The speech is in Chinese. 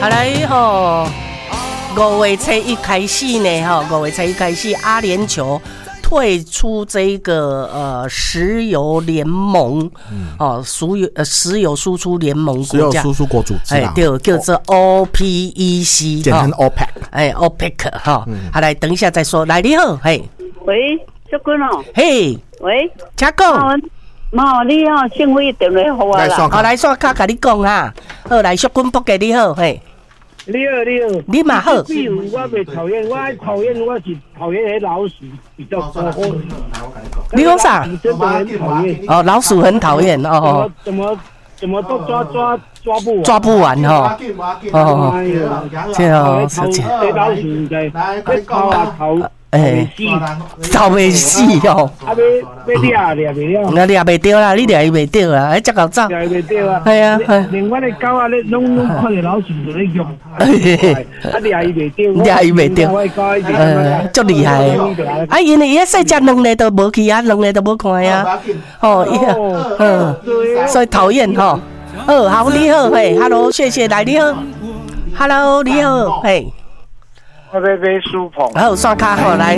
好来吼，5月初1开始呢，哈，5月初1开始，阿联酋退出这个石油联盟，石油输出联盟国家， 石油输出国组织啦， 对，叫做 OPEC， 简称 OPEC， OPEC 哈，好来，等一下再说，来你好，嘿， 喂，小君哦， 嘿， 喂， 请讲。 妈，你好，幸会电话给我啦。 好，来刷卡，甲你讲哈。好，来，小君伯给你好，嘿。 你好， 你嘛好。 比如我袂讨厌，我是讨厌那老鼠比较多。 你讲啥？ 真的很讨厌。 哦，老鼠很讨厌哦。 怎么都抓不完。 抓不完哈。哦，这哦，是这。 老鼠在跑啊跑。 逃袂死哦！ 要抓袂了， 我抓袂到啦，你抓伊袂到啦，遮够走。 抓袂到啊！ 系啊， 连我的狗啊，拢看到老鼠就咧用，抓伊袂到， 抓伊袂到，足厉害的。啊，因为伊细只两个都无去啊，两个都无看啊。哦，所以讨厌吼。好，你好，嘿 ，Hello， 谢谢，来你好 ，Hello， 你好，嘿。 我在买书棚。 好，刷卡好来。